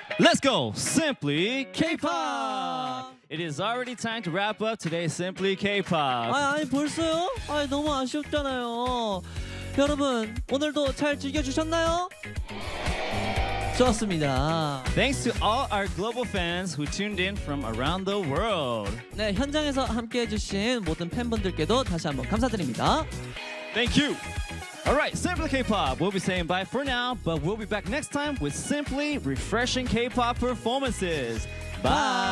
Let's go! Simply K-pop! It is already time to wrap up today's Simply K-pop. 아니 벌써요? 너무 아쉽잖아요. 여러분 오늘도 잘 즐겨주셨나요? 좋았습니다. Thanks to all our global fans who tuned in from around the world. 네, 현장에서 함께해주신 모든 팬분들께도 다시 한번 감사드립니다. Thank you. All right, Simply K-pop. We'll be saying bye for now, but we'll be back next time with simply refreshing K-pop performances. Bye.